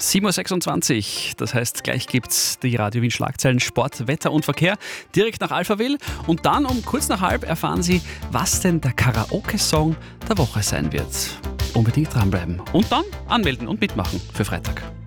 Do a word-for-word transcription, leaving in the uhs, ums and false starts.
sieben Uhr sechsundzwanzig, das heißt, gleich gibt's die Radio Wien Schlagzeilen Sport, Wetter und Verkehr direkt nach Alphaville. Und dann um kurz nach halb erfahren Sie, was denn der Karaoke-Song der Woche sein wird. Unbedingt dranbleiben und dann anmelden und mitmachen für Freitag.